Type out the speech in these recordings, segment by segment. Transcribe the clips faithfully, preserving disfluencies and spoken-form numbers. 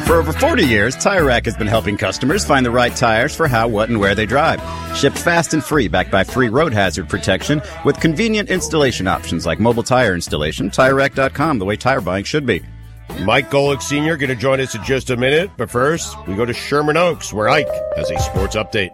For over forty years, Tire Rack has been helping customers find the right tires for how, what, and where they drive. Shipped fast and free, backed by free road hazard protection with convenient installation options like mobile tire installation. Tire Rack dot com, the way tire buying should be. Mike Golick Senior going to join us in just a minute, but first, we go to Sherman Oaks, where Ike has a sports update.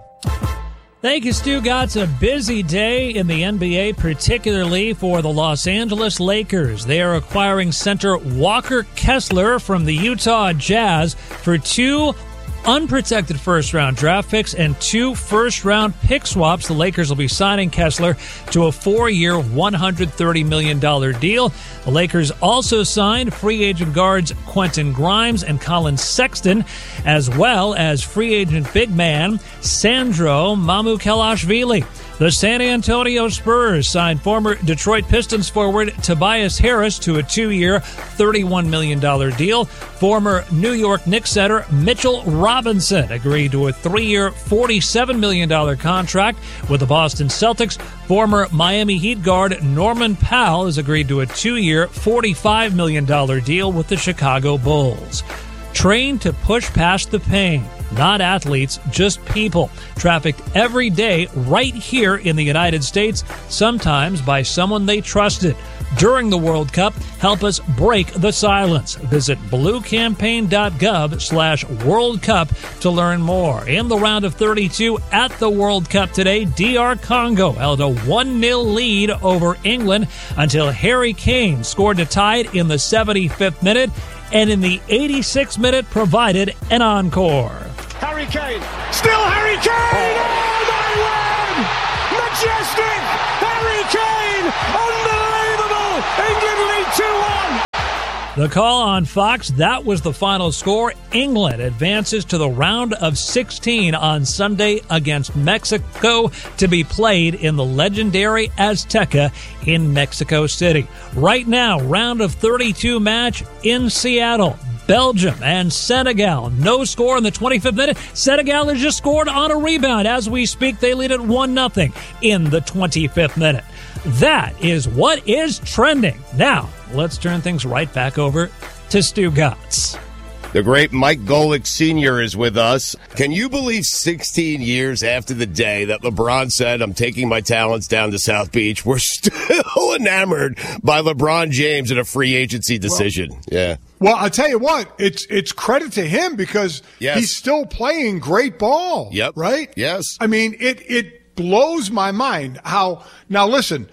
Thank you, Stu. Got a busy day in the N B A, particularly for the Los Angeles Lakers. They are acquiring center Walker Kessler from the Utah Jazz for two unprotected first-round draft picks and two first-round pick swaps. The Lakers will be signing Kessler to a four-year, one hundred thirty million dollars deal. The Lakers also signed free agent guards Quentin Grimes and Colin Sexton, as well as free agent big man Sandro Mamukelashvili. The San Antonio Spurs signed former Detroit Pistons forward Tobias Harris to a two-year, thirty-one million dollars deal. Former New York Knicks center Mitchell Robinson agreed to a three-year, forty-seven million dollars contract with the Boston Celtics. Former Miami Heat guard Norman Powell has agreed to a two-year, forty-five million dollars deal with the Chicago Bulls. Train to push past the pain. Not athletes, just people. Trafficked every day right here in the United States, sometimes by someone they trusted. During the World Cup, help us break the silence. Visit bluecampaign.gov slash World Cup to learn more. In the round of thirty-two at the World Cup today, D R Congo held a one nil lead over England until Harry Kane scored to tie it in the seventy-fifth minute, and in the eighty-sixth minute provided an encore. Harry Kane, still Harry Kane! Oh, they win! Majestic! Harry Kane! Unbelievable! England lead two one! The call on Fox, that was the final score. England advances to the round of sixteen on Sunday against Mexico to be played in the legendary Azteca in Mexico City. Right now, round of thirty-two match in Seattle. Belgium and Senegal. No score in the twenty-fifth minute. Senegal has just scored on a rebound. As we speak, they lead at one nothing in the twenty-fifth minute. That is what is trending. Now, let's turn things right back over to Stu Gatz. The great Mike Golick Senior is with us. Can you believe sixteen years after the day that LeBron said, I'm taking my talents down to South Beach, we're still enamored by LeBron James in a free agency decision? Well, yeah. Well, I'll tell you what, it's it's credit to him because yes. he's still playing great ball. Yep. Right? Yes. I mean, it, it blows my mind how – now, listen,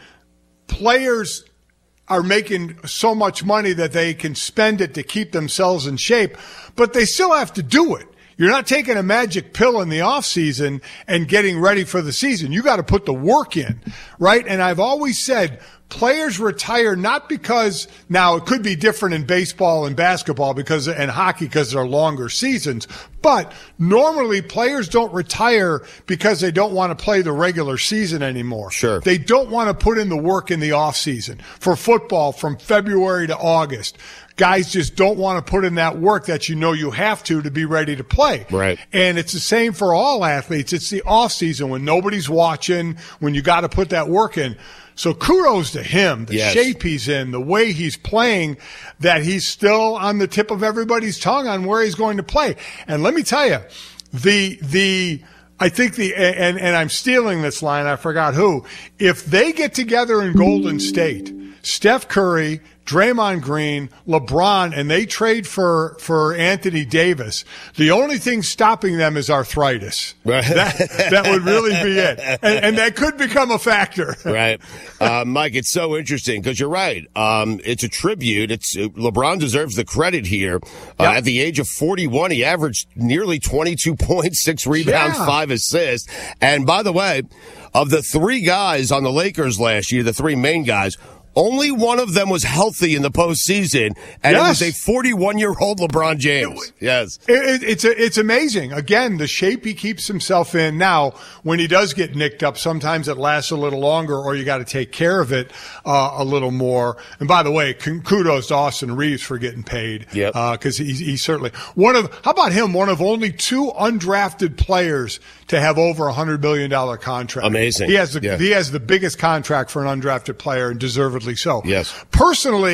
players – are making so much money that they can spend it to keep themselves in shape, but they still have to do it. You're not taking a magic pill in the off season and getting ready for the season. You got to put the work in, right? And I've always said players retire not because now it could be different in baseball and basketball because and hockey because they're longer seasons, but normally players don't retire because they don't want to play the regular season anymore. Sure. They don't want to put in the work in the off season. For football from February to August, guys just don't want to put in that work that you know you have to to be ready to play. Right. And it's the same for all athletes. It's the off season when nobody's watching, when you got to put that work in. So kudos to him, the yes. shape he's in, the way he's playing, that he's still on the tip of everybody's tongue on where he's going to play. And let me tell you, the the I think the and and I'm stealing this line, I forgot who. If they get together in Golden State, Steph Curry, Draymond Green, LeBron, and they trade for, for Anthony Davis, the only thing stopping them is arthritis. Right. That, that would really be it. And, and that could become a factor. Right. Uh, Mike, it's so interesting because you're right. Um, it's a tribute. It's uh, LeBron deserves the credit here. Uh, yep. At the age of forty-one, he averaged nearly twenty-two points, six rebounds, yeah. five assists. And by the way, of the three guys on the Lakers last year, the three main guys, only one of them was healthy in the postseason, and yes. it was a forty-one-year-old LeBron James. It, yes. It, it's a, it's amazing. Again, the shape he keeps himself in now, when he does get nicked up, sometimes it lasts a little longer or you got to take care of it uh, a little more. And by the way, kudos to Austin Reeves for getting paid. Yep. Because uh, he's, he's certainly one of, how about him, one of only two undrafted players to have over a one hundred million dollars contract. Amazing. He has the, yeah. he has the biggest contract for an undrafted player, and deservedly so. Yes. Personally,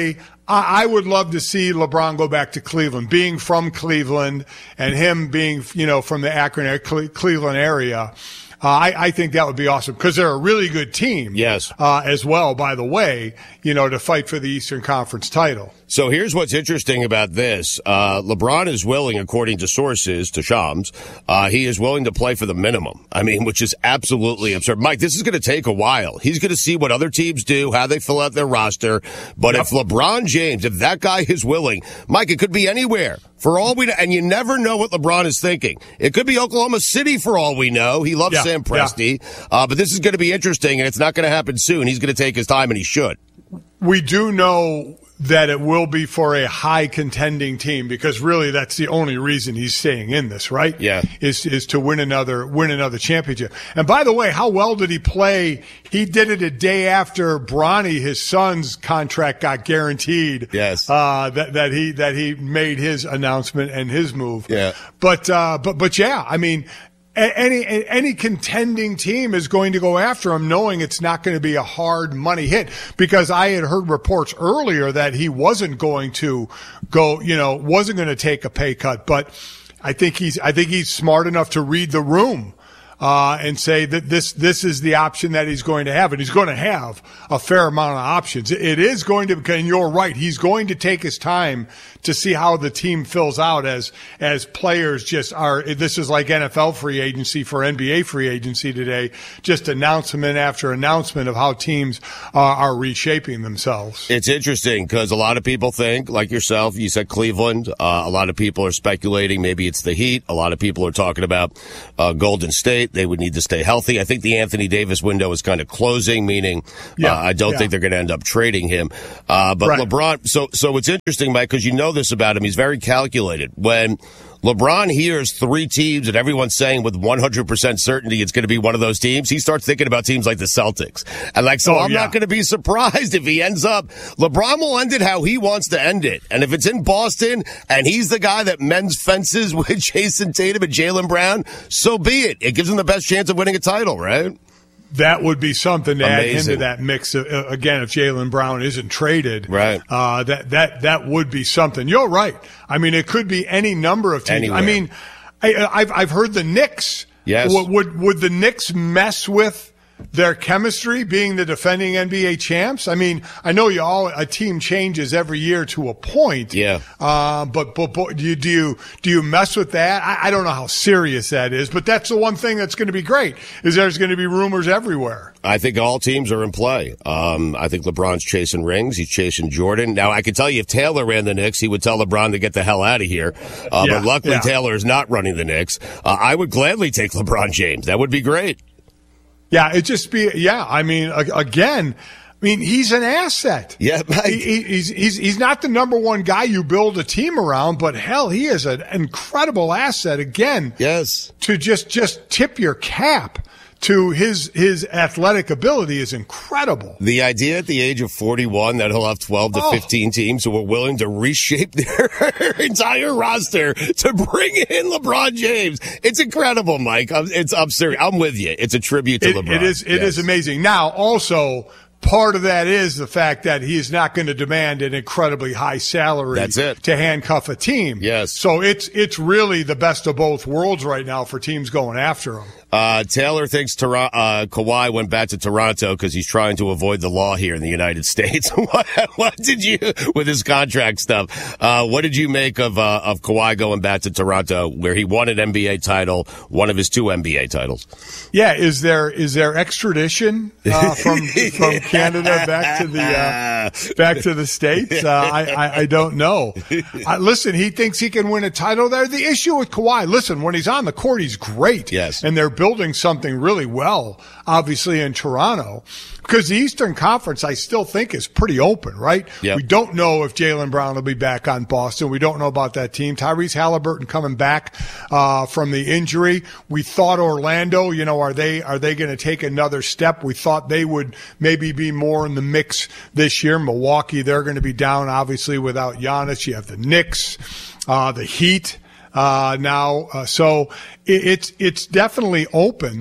I, I would love to see LeBron go back to Cleveland, being from Cleveland and him being, you know, from the Akron, Cleveland area. Uh, I, I think that would be awesome because they're a really good team. Yes. Uh, as well, by the way, you know, to fight for the Eastern Conference title. So here's what's interesting about this. Uh, LeBron is willing, according to sources, to Shams, uh, he is willing to play for the minimum. I mean, which is absolutely absurd. Mike, this is going to take a while. He's going to see what other teams do, how they fill out their roster. But yep. if LeBron James, if that guy is willing, Mike, it could be anywhere. For all we know, and you never know what LeBron is thinking. It could be Oklahoma City for all we know. He loves yeah, Sam Presti. Yeah. Uh, but this is going to be interesting, and it's not going to happen soon. He's going to take his time, and he should. We do know that it will be for a high contending team because really that's the only reason he's staying in this, right? Yeah. Is is to win another win another championship. And by the way, how well did he play? He did it a day after Bronny, his son's contract got guaranteed. Yes. Uh that, that he that he made his announcement and his move. Yeah. But uh but but yeah, I mean Any any contending team is going to go after him knowing it's not going to be a hard money hit because I had heard reports earlier that he wasn't going to go, you know, wasn't going to take a pay cut. But I think he's I think he's smart enough to read the room uh, and say that this this is the option that he's going to have. And he's going to have a fair amount of options. It is going to, and you're right, he's going to take his time to see how the team fills out as as players just are. This is like N F L free agency for N B A free agency today, just announcement after announcement of how teams uh, are reshaping themselves. It's interesting because a lot of people think, like yourself, you said Cleveland. Uh, a lot of people are speculating maybe it's the Heat. A lot of people are talking about uh, Golden State. They would need to stay healthy. I think the Anthony Davis window is kind of closing, meaning yeah, uh, I don't yeah. think they're going to end up trading him. Uh, but right. LeBron, so so it's interesting, Mike, because you know this about him. He's very calculated. When LeBron hears three teams and everyone's saying with one hundred percent certainty it's going to be one of those teams, he starts thinking about teams like the Celtics. And like, so oh, I'm yeah. not going to be surprised if he ends up, LeBron will end it how he wants to end it. And if it's in Boston and he's the guy that mends fences with Jason Tatum and Jaylen Brown, so be it. It gives him the best chance of winning a title, right? That would be something to Amazing. add into that mix. Uh, again, if Jaylen Brown isn't traded, right? Uh, that that that would be something. You're right. I mean, it could be any number of teams. Anywhere. I mean, I, I've I've heard the Knicks. Yes. Would, would would the Knicks mess with their chemistry, being the defending N B A champs? I mean, I know you all a team changes every year to a point. Yeah. Uh, but but, but do you do you do you mess with that? I, I don't know how serious that is, but that's the one thing that's going to be great is there's going to be rumors everywhere. I think all teams are in play. Um, I think LeBron's chasing rings. He's chasing Jordan. Now, I can tell you if Taylor ran the Knicks, he would tell LeBron to get the hell out of here. Uh, yeah, but luckily, yeah. Taylor is not running the Knicks. Uh, I would gladly take LeBron James. That would be great. Yeah, it just be, yeah, I mean, again, I mean, he's an asset. Yeah, he, he's, he's, he's not the number one guy you build a team around, but hell, he is an incredible asset again. Yes. To just, just tip your cap to his his athletic ability is incredible. The idea at the age of forty-one that he'll have twelve to fifteen oh. teams who are willing to reshape their entire roster to bring in LeBron James. It's incredible, Mike. I'm, it's absurd. I'm with you. It's a tribute to it, LeBron. It is, it yes. is amazing. Now, also, part of that is the fact that he is not going to demand an incredibly high salary That's it. to handcuff a team. Yes. So it's it's really the best of both worlds right now for teams going after him. Uh, Taylor thinks Tor- uh, Kawhi went back to Toronto because he's trying to avoid the law here in the United States. what, what did you, with his contract stuff, uh, what did you make of uh, of Kawhi going back to Toronto where he won an N B A title, one of his two N B A titles? Yeah, is there is there extradition uh, from from Canada back to the uh, back to the States? Uh, I, I I don't know. Uh, listen, he thinks he can win a title there. The issue with Kawhi, listen, when he's on the court, he's great. Yes, and they're building something really well, obviously, in Toronto. Because the Eastern Conference, I still think, is pretty open, right? Yep. We don't know if Jaylen Brown will be back on Boston. We don't know about that team. Tyrese Halliburton coming back uh, from the injury. We thought Orlando, you know, are they are they going to take another step? We thought they would maybe be more in the mix this year. Milwaukee, they're going to be down, obviously, without Giannis. You have the Knicks, uh, the Heat. Uh, now, uh, so it, it's, it's definitely open.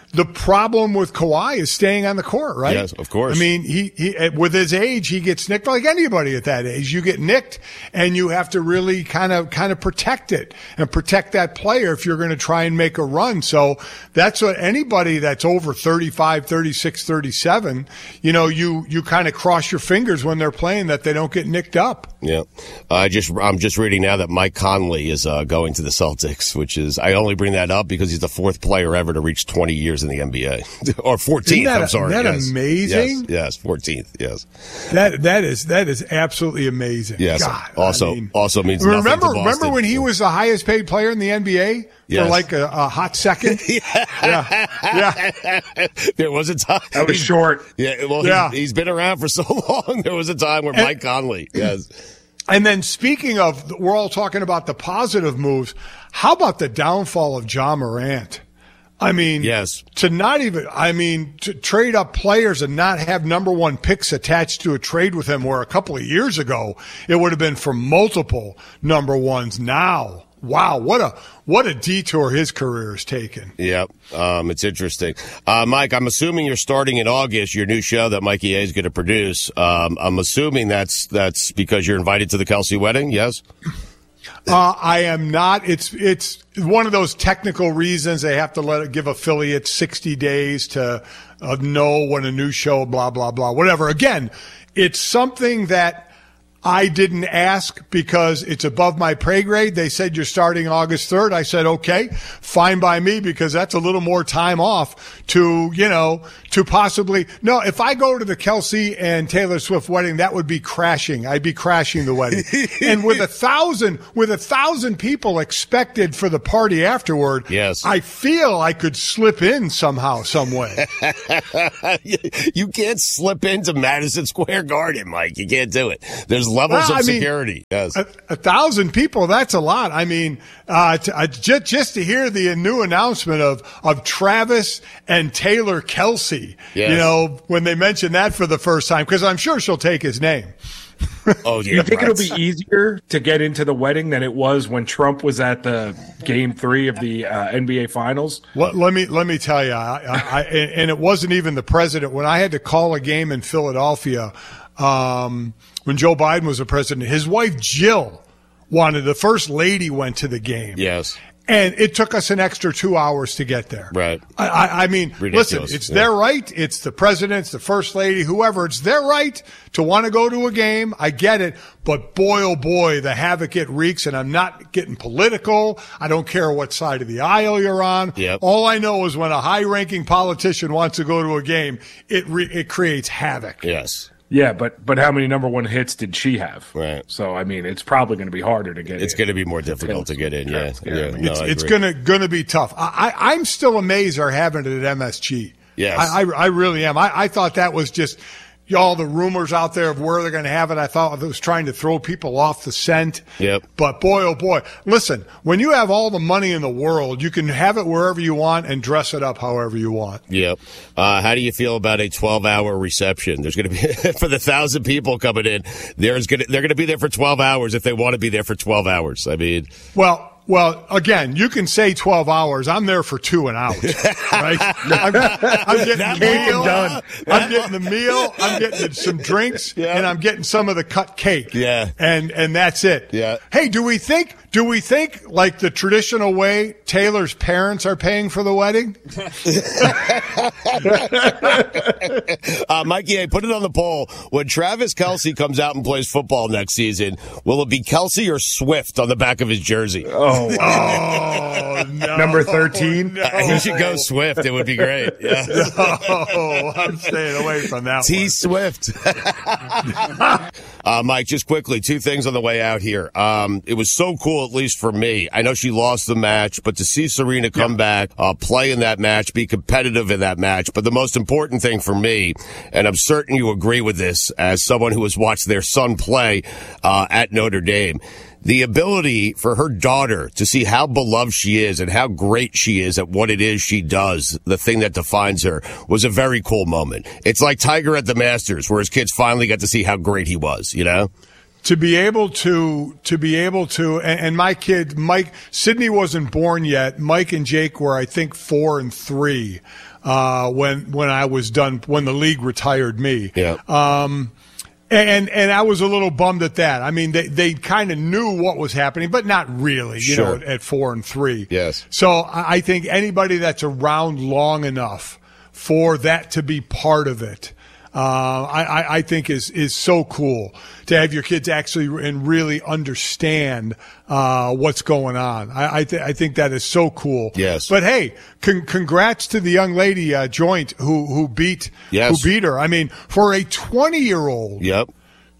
the problem with Kawhi is staying on the court, right? Yes, of course. I mean, he, he with his age, he gets nicked like anybody at that age. You get nicked, and you have to really kind of kind of protect it and protect that player if you're going to try and make a run. So that's what anybody that's over thirty-five, thirty-six, thirty-seven, you know, you you kind of cross your fingers when they're playing that they don't get nicked up. Yeah, I just I'm just reading now that Mike Conley is uh, going to the Celtics, which is I only bring that up because he's the fourth player ever to reach twenty years in the N B A, or fourteenth. That, I'm sorry. Isn't that yes. amazing? Yes, yes, fourteenth. Yes. That that is that is absolutely amazing. Yes. God, also, I mean, also means remember nothing to Boston. remember when he was the highest paid player in the N B A yes. for like a, a hot second? yeah, yeah. yeah. There was a time that was short. Yeah. Well, yeah. He's, he's been around for so long. There was a time where and, Mike Conley. Yes. And then speaking of, we're all talking about the positive moves. How about the downfall of Ja Morant? I mean, yes. to not even, I mean, to trade up players and not have number one picks attached to a trade with him where a couple of years ago it would have been for multiple number ones. Now, wow, what a what a detour his career has taken. Yep, um, it's interesting. Uh, Mike, I'm assuming you're starting in August your new show that Mikey A is going to produce. Um, I'm assuming that's that's because you're invited to the Kelsey wedding. Yes. Uh, I am not. It's it's one of those technical reasons they have to let it give affiliates sixty days to uh, know when a new show, blah, blah, blah, whatever. Again, it's something that I didn't ask because it's above my pay grade. They said you're starting August third. I said, okay, fine by me because that's a little more time off to, you know, to possibly. No, if I go to the Kelsey and Taylor Swift wedding, that would be crashing. I'd be crashing the wedding. And with a thousand, with a thousand people expected for the party afterward, yes. I feel I could slip in somehow, some way. You can't slip into Madison Square Garden, Mike. You can't do it. There's levels well, of I mean, security. Yes. A, a thousand people, that's a lot. I mean, uh, to, uh, just, just to hear the new announcement of, of Travis and Taylor Kelsey, yes. you know, when they mentioned that for the first time, because I'm sure she'll take his name. Oh, yeah. You think it'll be easier to get into the wedding than it was when Trump was at the game three of the uh, N B A Finals? Let, let me let me tell you, I, I, and it wasn't even the president. When I had to call a game in Philadelphia, um, when Joe Biden was the president, his wife Jill wanted, the first lady went to the game. Yes. And it took us an extra two hours to get there. Right. I, I, I mean, Ridiculous. Listen, it's yeah. their right. It's the president, it's the first lady, whoever. It's their right to want to go to a game. I get it. But boy, oh boy, the havoc it wreaks. And I'm not getting political. I don't care what side of the aisle you're on. Yep. All I know is when a high-ranking politician wants to go to a game, it re- it creates havoc. Yes. Yeah, but but how many number one hits did she have? Right. So I mean, it's probably going to be harder to get. It's going to be more difficult to get in. Yeah, yeah. yeah. No, it's I it's agree. gonna gonna be tough. I, I I'm still amazed they're having it at M S G. Yes. I I, I really am. I, I thought that was just all the rumors out there of where they're going to have it. I thought it was trying to throw people off the scent. Yep. But boy, oh boy, listen, when you have all the money in the world, you can have it wherever you want and dress it up however you want. Yep. Uh, how do you feel about a twelve-hour reception? There's going to be for the thousand people coming in. There's going to they're going to be there for twelve hours if they want to be there for twelve hours. I mean, well. Well, again, you can say twelve hours. I'm there for two and out. Right? I'm, I'm getting the meal. Done. I'm getting the meal. I'm getting some drinks, yeah. and I'm getting some of the cut cake. Yeah. And and that's it. Yeah. Hey, do we think do we think like the traditional way Taylor's parents are paying for the wedding? uh, Mikey, hey, put it on the poll. When Travis Kelsey comes out and plays football next season, will it be Kelsey or Swift on the back of his jersey? Oh, Oh, no. number thirteen. No. He should go Swift. It would be great. Yeah. No, I'm staying away from that T one. Swift. uh, Mike, just quickly, two things on the way out here. Um, it was so cool, at least for me. I know she lost the match, but to see Serena come yeah. back, uh, play in that match, be competitive in that match. But the most important thing for me, and I'm certain you agree with this as someone who has watched their son play uh, at Notre Dame, the ability for her daughter to see how beloved she is and how great she is at what it is she does, the thing that defines her, was a very cool moment. It's like Tiger at the Masters, where his kids finally got to see how great he was, you know? to be able to to be able to and, and my kid Mike Sydney wasn't born yet. Mike and Jake were, I think, four and three uh, when when I was done when the league retired me. Yeah. Um, and and I was a little bummed at that. I mean, they they kind of knew what was happening, but not really. You Sure. know, at, at four and three. Yes. So I I think anybody that's around long enough for that to be part of it. Uh, I, I think is is so cool to have your kids actually and really understand uh, what's going on. I I, th- I think that is so cool. Yes. But hey, con- congrats to the young lady uh, Joint who who beat Yes. who beat her. I mean, for a twenty year old Yep.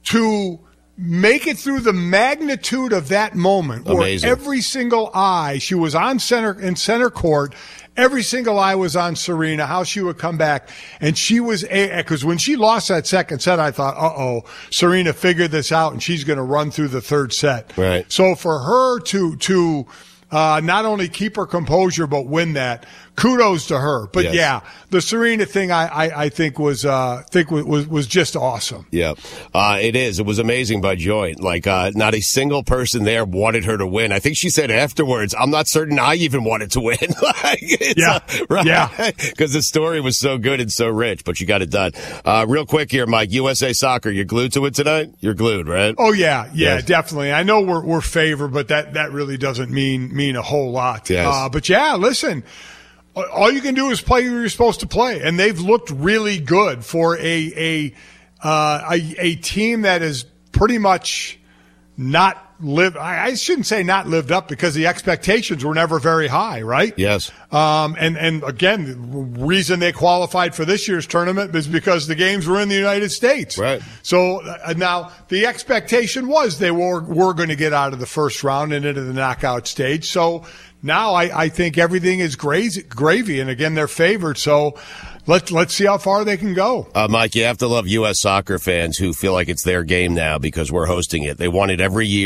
to make it through the magnitude of that moment, Amazing. where every single eye, she was on center in center court. Every single eye was on Serena, how she would come back. And she was, because when she lost that second set, I thought, uh-oh, Serena figured this out and she's going to run through the third set. Right. So for her to, to, uh, not only keep her composure, but win that, kudos to her. But Yes. yeah, the Serena thing, I, I, I think was, uh, think was, was just awesome. Yeah, uh, it is. It was amazing by Joint. Like, uh, not a single person there wanted her to win. I think she said afterwards, I'm not certain I even wanted to win. like, it's, Yeah. uh, right? Yeah. Because the story was so good and so rich, but you got it done. Uh, real quick here, Mike, U S A Soccer, you're glued to it tonight? You're glued, right? Oh yeah, yeah, Yes. definitely. I know we're we're favored, but that, that really doesn't mean mean a whole lot. Yes. Uh, but yeah, listen, all you can do is play who you're supposed to play, and they've looked really good for a a uh, a, a team that is pretty much not live. I, I shouldn't say not lived up because the expectations were never very high, right? Yes. Um, and, and again, the reason they qualified for this year's tournament is because the games were in the United States. Right. So uh, now the expectation was they were, were going to get out of the first round and into the knockout stage. So now I, I think everything is gravy, gravy. And again, they're favored. So let's, let's see how far they can go. Uh, Mike, you have to love U S soccer fans who feel like it's their game now because we're hosting it. They won it every year.